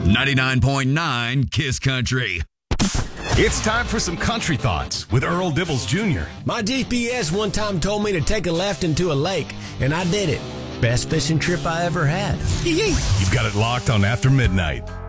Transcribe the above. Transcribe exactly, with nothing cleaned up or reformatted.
ninety-nine point nine Kiss Country. It's time for some country thoughts with Earl Dibbles Junior My G P S one time told me to take a left into a lake, and I did it. Best fishing trip I ever had. You've got it locked on After Midnight.